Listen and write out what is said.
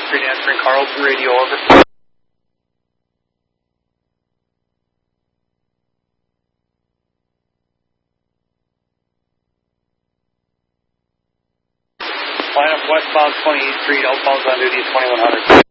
Street answering Carlton radio, over. Line up westbound 28th Street, outbound on duty 2100.